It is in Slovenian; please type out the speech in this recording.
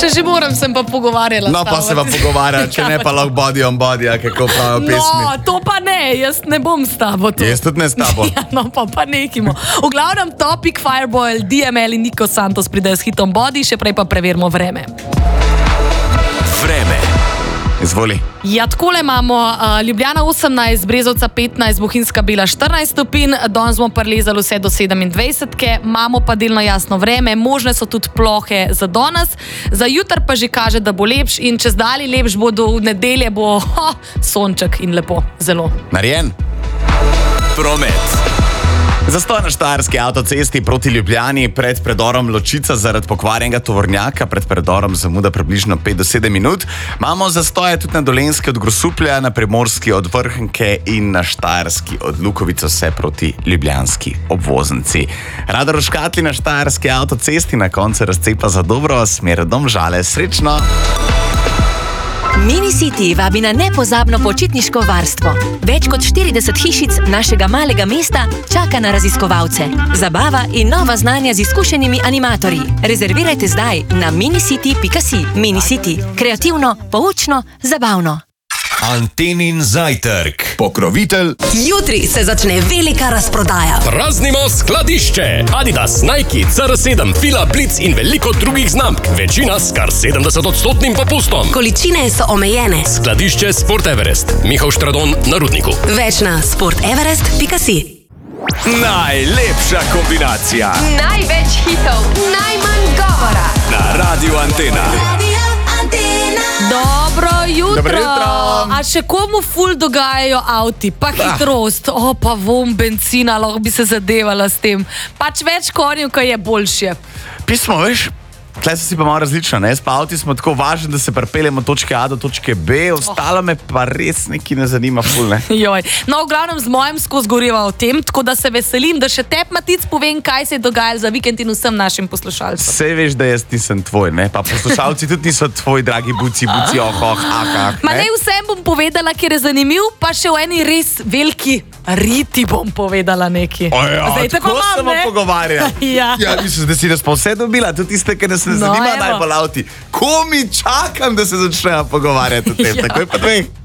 že moram, sem pa pogovarjala. No, pa se pa pogovarja, če ne pa lahko body on body, kako pravijo pesmi. No, to pa ne, jaz ne bom s tabo to. Jaz tudi ne s tabo. Ja, no, pa nekimo. V glavnem Topic, Fireboy, DML in Nico Santos pridejo s hitom Body, še prej pa preverimo vreme. Vreme. Izvoli. Ja, takole imamo Ljubljana 18, Brezovca 15, Bohinjska Bela 14 stopinj, danes smo prelezali vse do 27, imamo pa delno jasno vreme, možne so tudi plohe za danes, za jutr pa že kaže, da bo lepš in čez dalje lepš bo do nedelje, bo sonček in lepo, zelo. Narejen. Promet. Zastoj na štajerski avtocesti proti Ljubljani pred predorom Ločica zaradi pokvarjenega tovornjaka, pred predorom zamuda približno 5 do 7 minut. Imamo zastoje tudi na Dolenjski od Grosuplja, na Primorski od Vrhnke in na štajerski od Lukovice vse proti ljubljanski obvoznici. Radar v škatli na štajerski avtocesti na koncu razcepa za dobro, smer Domžale. Srečno! Minicity vabi na nepozabno počitniško varstvo. Več kot 40 hišic našega malega mesta čaka na raziskovalce. Zabava in nova znanja z izkušenimi animatorji. Rezervirajte zdaj na minicity.si. Minicity. Kreativno, poučno, zabavno. Antenin zajtrk. Pokrovitelj. Jutri se začne velika razprodaja. Praznimo skladišče. Adidas, Nike, CR7, Fila, Blitz in veliko drugih znamk. Večina s kar 70% popustom. Količine so omejene. Skladišče Sport Everest. Mihael Štradon na Rudniku. Več na sporteverest.si. Najlepša kombinacija. Največ hitov, najmanj govora. Na Radiu Antena. Dobro jutro. Dobro jutro. A še komu ful dogajajo avti, pa hitrost, pa vom benzina, lahko bi se zadevala s tem. Pač več konjev, ko je boljše. Pismo, veš, tle so si pa malo različno, ne? S pa avti smo tako važni, da se pripeljemo točke A do točke B, ostalo me pa res neki ne zanima ful, ne? Joj. No, v glavnem z mojim skozi goriva o tem, tako da se veselim, da še te Matic povem, kaj se je dogajalo za vikend in vsem našim poslušalcem. Vse veš, da jaz nisem tvoj, ne? Pa poslušalci tudi niso tvoji, dragi buci, Ma ne vsem bom povedala, ker je zanimiv, pa še v eni res veliki riti bom povedala neki. Zdaj, tako se bomo pogovarjali. Ja. Ja, mislim, da si nas pa vse dobila, tudi tiste, ki nas ne zanima najbolj avti. Ko mi čakam, da se začnejo pogovarjati o tem, takoj pa dveh.